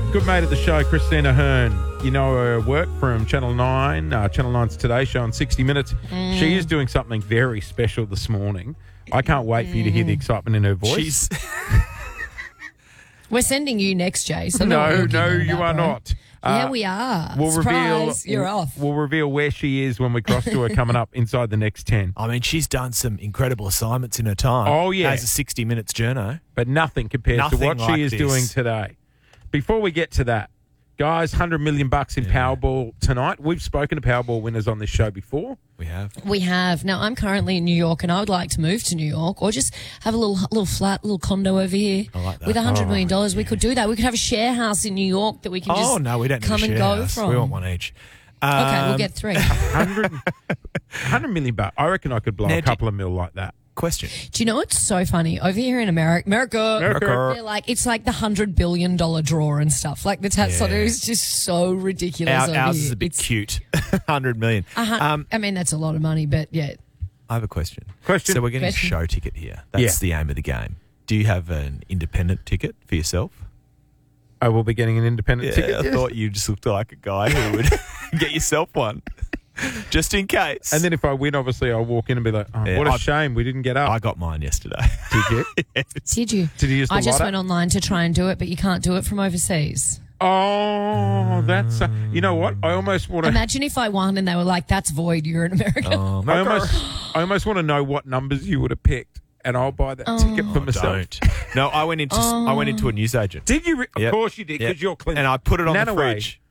Good mate of the show, Christina Hearn. You know her work from Channel 9, Channel 9's Today Show on 60 Minutes. She is doing something very special this morning. I can't wait for you to hear the excitement in her voice. We're sending you next, Jay. So No, you are bro. not. Yeah, we are. We'll Surprise, you're off. We'll reveal where she is when we cross to her coming up inside the next 10. I mean, she's done some incredible assignments in her time. Oh, yeah. As a 60 Minutes journo. But nothing compares to what like she is this. doing today. Before we get to that, guys, $100 million in Powerball tonight. We've spoken to Powerball winners on this show before. We have. We have. Now, I'm currently in New York, and I would like to move to New York or just have a little flat, little condo over here. I like that. With $100 million, we could do that. We could have a share house in New York that we can just we don't need come a and share go house. from. We want one each. Okay, we'll get 3. $100 million. I reckon I could blow a couple of mil like that. Question. Do you know what's so funny? Over here in America, they're like, it's like the $100 billion draw and stuff. Like the tax lottery is just so ridiculous. Ours is a bit cute. 100 million. I mean, that's a lot of money, but yeah. I have a question. So we're getting a show ticket here. That's the aim of the game. Do you have an independent ticket for yourself? I will be getting an independent ticket. I thought you just looked like a guy who would get yourself one. Just in case. And then if I win, obviously, I'll walk in and be like, what a shame we didn't get up. I got mine yesterday. Did you? Yes. Did you? Did you use the I just lotto? went online to try and do it, but you can't do it from overseas. Oh, that's... you know what? I almost want to... Imagine if I won and they were like, that's void, you're in America. I almost want to know what numbers you would have picked, and I'll buy that ticket for myself. Don't. No, I went into a newsagent. Did you? Of Yep. course you did, because Yep. you're clean. And I put it on the Nanaway. fridge.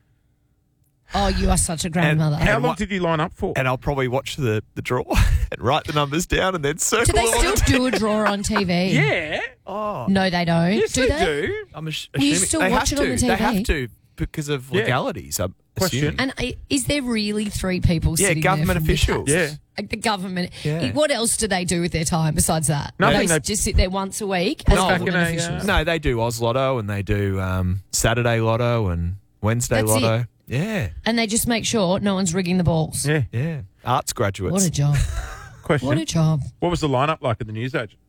Oh, you are such a grandmother. How long did you line up for? And I'll probably watch the draw and write the numbers down and then circle. Do they all still the do a draw on TV? Yeah. Oh, No, they don't. Yes, do they they? do. I'm you still they watch have it on to. the They TV? have to because of Yeah. legalities. I'm Question. assuming. And is there really 3 people Yeah, sitting government there from the officials. Yeah. Like the government. Yeah. What else do they do with their time besides that? Nothing. They just sit there once a week as back government in a, officials. No, they do Oz Lotto and they do Saturday Lotto and Wednesday That's Lotto. it. Yeah, And they just make sure no one's rigging the balls. Yeah. yeah. Arts graduates. What a job. Question. What a job. What was the lineup like at the newsagent?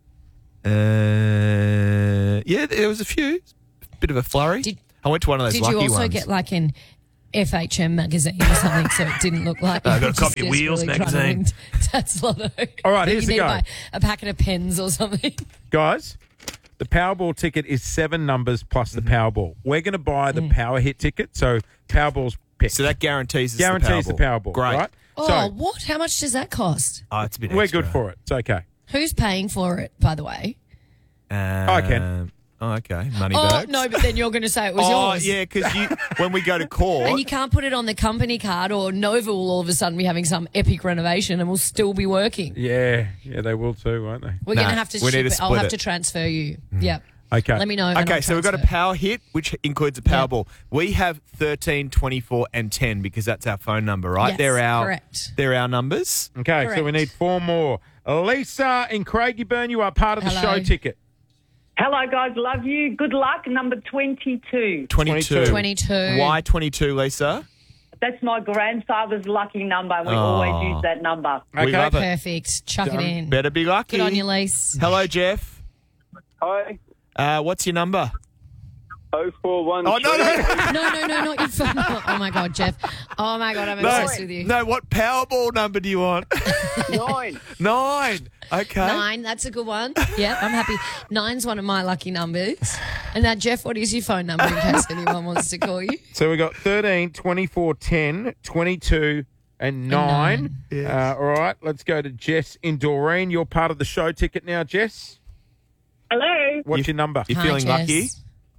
Yeah, there was a few. Bit of a flurry. I went to one of those Did lucky you also ones. get like an FHM magazine or something so it didn't look like I got you a were Copy just of Wheels desperately trying magazine. to win That's Lotto. All right, That here's you the need to go. buy a packet of pens or something. Guys, the Powerball ticket is 7 numbers plus the Powerball. We're going to buy the Power Hit ticket, so Powerball's picked. So that guarantees us guarantees the the Powerball. Powerball, Great. right? Oh, So what? How much does that cost? Oh, it's a bit we're extra. good for it. It's okay. Who's paying for it, by the way? I can. Oh, okay. Money Oh, bags. no, but then you're going to say it was Oh, yours. yeah, because when we go to court, And you can't put it on the company card, or Nova will all of a sudden be having some epic renovation and will still be working. Yeah, they will too, won't they? We're Nah, going to have to we ship need to it. I'll split have it. to transfer you. Yep. Okay. Let me know. and Okay, I'll so we've got a transfer. Power Hit, which includes a Powerball. We have 13, 24, and 10 because that's our phone number, right? Yes, correct. They're our numbers. Okay, so we Correct. need 4 more. Lisa in Craigieburn, you are part of the Hello. show ticket. Hello, guys. Love you. Good luck. Number 22. 22. 22. Why 22, Lisa? That's my grandfather's lucky number, and we always use that number. We Okay. love it. Perfect. Chuck Done. it in. Better be lucky. Good on you, Lise. Hello, Jeff. Hi. What's your number? 041. Oh, no. No, not your phone. Oh, my God, Jeff. Oh, my God, I'm obsessed with you. No, what Powerball number do you want? 9. 9. Okay. 9, that's a good one. Yeah, I'm happy. 9's one of my lucky numbers. And now, Jeff, what is your phone number in case anyone wants to call you? So we got 13, 24, 10, 22, and 9. All right, let's go to Jess in Doreen. You're part of the show ticket now, Jess. Hello. What's your number? You Hi, feeling Jess. lucky?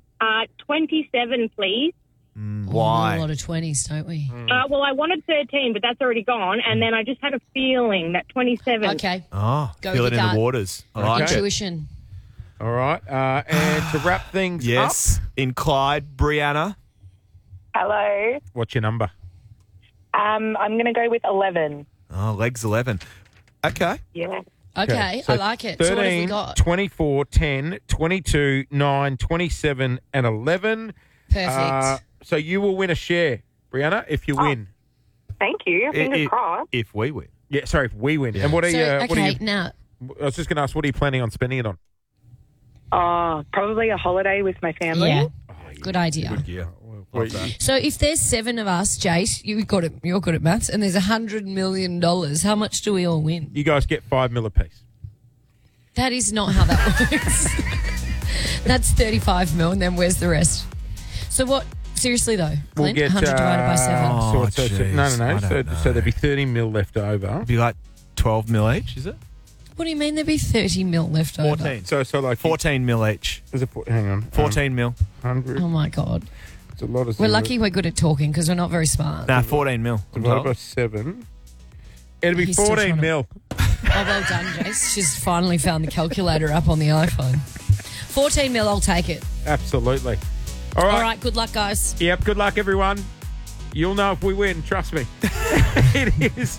27, please. We do a Why? lot of 20s, don't we? Well, I wanted 13, but that's already gone. And then I just had a feeling that 27. Okay. Oh, Go feel with it your in gut. the waters. I like it. Intuition. All right, and to wrap things Yes. up, In Clyde, Brianna. Hello. what's your number? I'm going to go with 11. Oh, legs 11. Okay. Yeah. Okay, so I like it. So what have we 13, got? 24, 10, 22, 9, 27, and 11. Perfect. So you will win a share, Brianna, if you win. Thank you. Fingers crossed. If we win. Yeah, sorry, if we win. And what are So, you? okay, What are you? now, I was just going to ask, what are you planning on spending it on? Probably a holiday with my family. yeah. Oh, Good idea. Good gear. Wait, So if there's 7 of us, Jace, you're good at maths, and there's $100 million, how much do we all win? you guys get $5 million apiece. That is not how that works. That's 35 mil, and then where's the rest? So what? Seriously though, We'll Clint, get 100 divided by 7. Oh, So, jeez, no. I don't So there'd be 30 mil left over. It'd be like 12 mil each, is it? What do you mean there'd be 30 mil left over? 14. So like 14 mil each. hang on. 14 mil. 100. Oh my God. It's a lot of We're zeros. lucky we're good at talking because we're not very smart. Nah, 14 mil. I'm Divided told. by 7. It'll be He's still 14 trying to- mil. Oh, well done, Jace. She's finally found the calculator up on the iPhone. 14 mil, I'll take it. Absolutely. All right. All right, good luck, guys. Yep, good luck, everyone. You'll know if we win, trust me. It is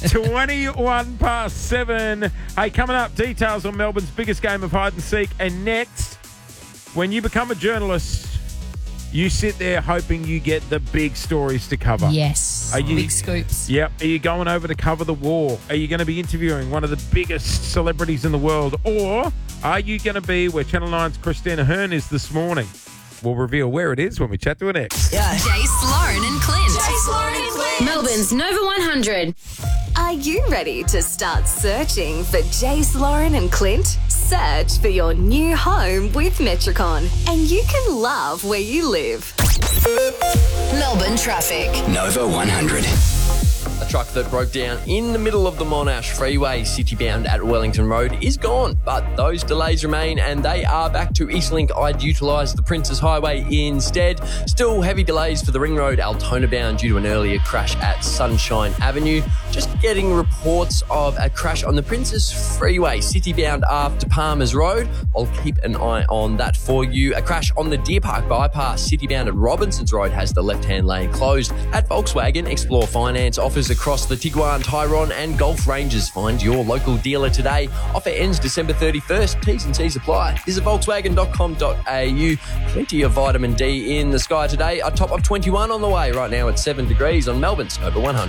21 past 7. Hey, coming up, details on Melbourne's biggest game of hide and seek. And next, when you become a journalist, you sit there hoping you get the big stories to cover. Yes. Are you- Big scoops. Yep. Are you going over to cover the war? Are you going to be interviewing one of the biggest celebrities in the world? Or are you going to be where Channel 9's Christina Hearn is this morning? We'll reveal where it is when we chat to her next. Jace, Lauren and Clint. Melbourne's Nova 100. Are you ready to start searching for Jace, Lauren and Clint? Search for your new home with Metricon, and you can love where you live. Melbourne traffic. Nova 100. A truck that broke down in the middle of the Monash Freeway, city-bound at Wellington Road, is gone. But those delays remain, and they are back to Eastlink. I'd utilise the Princes Highway instead. Still heavy delays for the Ring Road, Altona-bound, due to an earlier crash at Sunshine Avenue. Just getting reports of a crash on the Princes Freeway, city-bound after Palmer's Road. I'll keep an eye on that for you. A crash on the Deer Park bypass, city-bound at Robinson's Road, has the left-hand lane closed. At Volkswagen, Explore Finance offers across the Tiguan, Tyrone and Golf ranges. Find your local dealer today. Offer ends December 31st. T's and C's apply. Visit Volkswagen.com.au. Plenty of vitamin D in the sky today. A top of 21 on the way. Right now it's 7 degrees on Melbourne's Nova 100.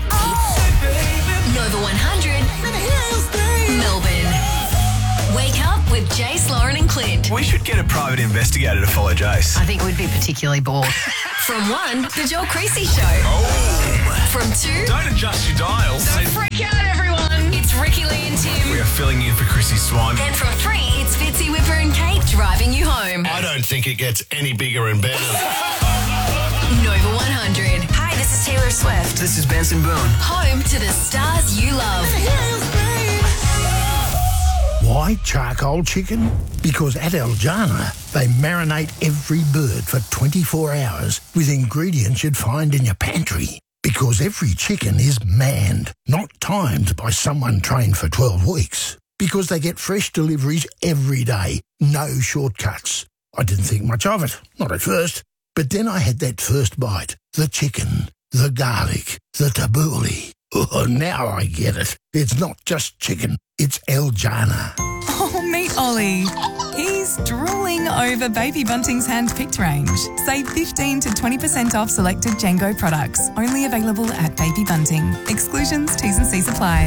Nova 100. Melbourne. Wake up with Jace, Lauren and Clint. We should get a private investigator to follow Jace. I think we'd be particularly bored. From 1, The Joel Creasy Show. From 2, Don't adjust your dials. Don't freak out, everyone. It's Ricky Lee and Tim. We are filling in for Chrissy Swan. And from 3, it's Fitzy, Whipper and Kate driving you home. I don't think it gets any bigger and better. Nova 100. Hi, this is Taylor Swift. This is Benson Boone. Home to the stars you love. Why charcoal chicken? Because at El Jana, they marinate every bird for 24 hours with ingredients you'd find in your pantry. Because every chicken is manned, not timed by someone trained for 12 weeks. Because they get fresh deliveries every day, no shortcuts. I didn't think much of it, not at first. But then I had that first bite. The chicken, the garlic, the tabbouleh. Oh, now I get it. It's not just chicken, it's El Jana. Oh, meet Ollie. He's drooling over Baby Bunting's hand-picked range. Save 15 to 20% off selected Django products. Only available at Baby Bunting. Exclusions, T's and C's apply.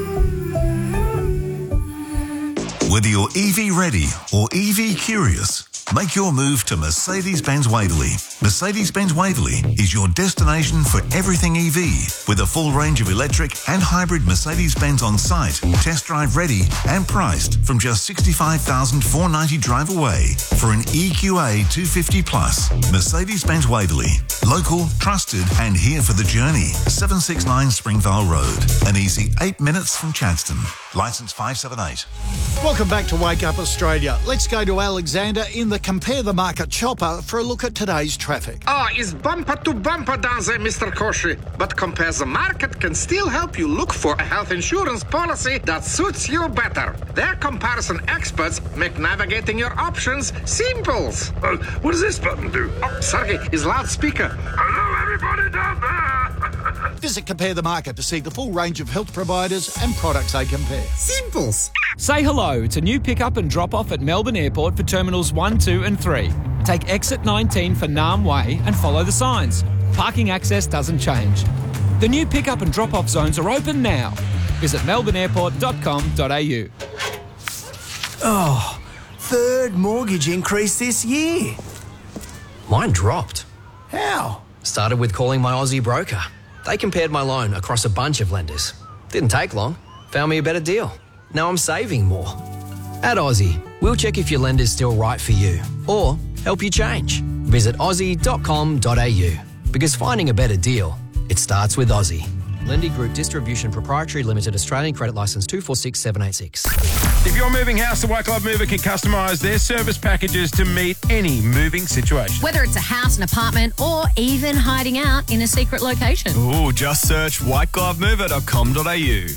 Whether you're EV ready or EV curious, make your move to Mercedes-Benz Waverley. Mercedes-Benz Waverley is your destination for everything EV, with a full range of electric and hybrid Mercedes-Benz on site, test drive ready and priced from just $65,490 drive away for an EQA 250 Plus. Mercedes-Benz Waverley, local, trusted and here for the journey. 769 Springvale Road, an easy 8 minutes from Chadstone. Licence 578. Welcome back to Wake Up Australia. Let's go to Alexander in the Compare the Market chopper for a look at today's traffic. It's bumper to bumper down there, Mr. Koshi. But Compare the Market can still help you look for a health insurance policy that suits you better. Their comparison experts make navigating your options simple. What does this button do? Oh, sorry, is loudspeaker. Hello, everybody down there. Visit Compare the Market to see the full range of health providers and products they compare. Simples. Say hello. It's a new pick-up and drop-off at Melbourne Airport for Terminals 1, 2 and 3. Take exit 19 for Nam Way and follow the signs. Parking access doesn't change. The new pick-up and drop-off zones are open now. Visit melbourneairport.com.au. Oh, third mortgage increase this year. Mine dropped. How? Started with calling my Aussie broker. They compared my loan across a bunch of lenders. Didn't take long. Found me a better deal. Now I'm saving more. At Aussie, we'll check if your lender's still right for you or help you change. Visit aussie.com.au because finding a better deal, it starts with Aussie. Lendy Group Distribution Proprietary Limited, Australian Credit Licence 246786. If you're moving house, the White Glove Mover can customise their service packages to meet any moving situation. Whether it's a house, an apartment, or even hiding out in a secret location. Ooh, just search whiteglovemover.com.au.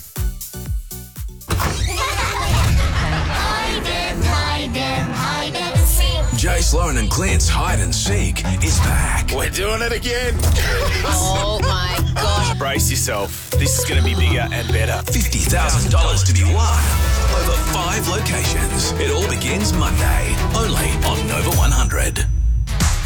Jace Lauren and Clint's Hide and Seek is back. We're doing it again. Oh my gosh. Brace yourself. This is going to be bigger and better. $50,000 to be won. Over 5 locations. It all begins Monday, only on Nova 100.